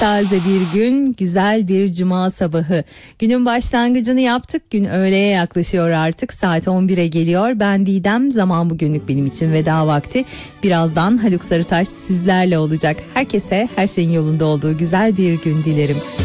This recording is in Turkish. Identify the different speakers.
Speaker 1: Taze bir gün, güzel bir cuma sabahı. Günün başlangıcını yaptık. Gün öğleye yaklaşıyor artık. Saat 11'e geliyor. Ben Didem. Zaman bugünlük benim için veda vakti. Birazdan Haluk Sarıtaş sizlerle olacak. Herkese her şeyin yolunda olduğu güzel bir gün dilerim.